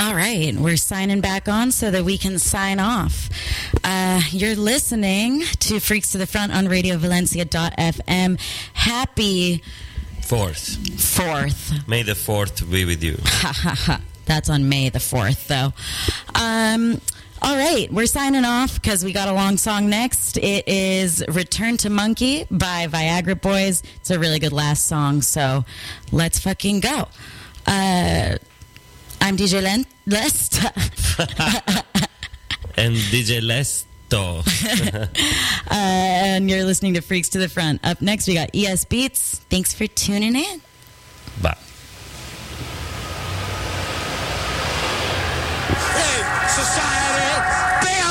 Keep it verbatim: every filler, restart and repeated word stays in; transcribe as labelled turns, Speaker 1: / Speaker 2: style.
Speaker 1: All right, we're signing back on so that we can sign off. Uh, you're listening to Freaks to the Front on radio valencia dot f m. Happy
Speaker 2: Fourth.
Speaker 1: Fourth.
Speaker 2: May the fourth be with you.
Speaker 1: Ha ha ha. That's on May the fourth, though. Um, all right, we're signing off because we got a long song next. It is Return to Monkey by Viagra Boys. It's a really good last song, so let's fucking go. Uh, I'm D J Len- Lesta.
Speaker 2: And D J Lesto.
Speaker 1: uh, and you're listening to Freaks to the Front. Up next, we got E S Beats. Thanks for tuning in.
Speaker 2: Bye.